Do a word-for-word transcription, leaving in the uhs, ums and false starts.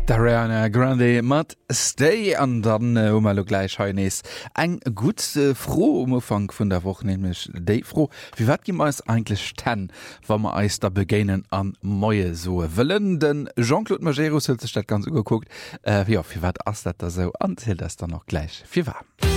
Ariana Grande mat Stay an dann äh, um gleich heines eng gut äh, froh umfang vun der Woche nämlich Day froh wie wat gi meis eigentlich ten Wa man eis da begenen an Moie so willen den Jean-Claude Majeus hat sich dat ganz geguckt äh, ja wie wat as dat da so anzählt das dann noch gleich wie war.